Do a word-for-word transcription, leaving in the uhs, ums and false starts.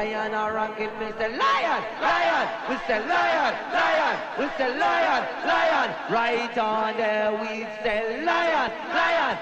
lion or ranking, me say lion, lion, we say lion, lion, we say lion, lion. Right on there we say lion, lion,